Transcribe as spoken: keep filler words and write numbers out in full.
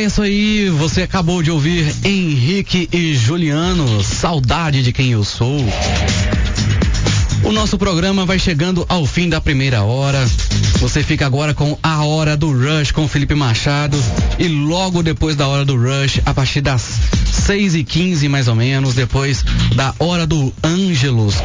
É isso aí, você acabou de ouvir Henrique e Juliano, Saudade de Quem Eu Sou. O nosso programa vai chegando ao fim da primeira hora. Você fica agora com a Hora do Rush com Felipe Machado. E logo depois da Hora do Rush, a partir das seis e quinze mais ou menos, depois da Hora do Ângelos,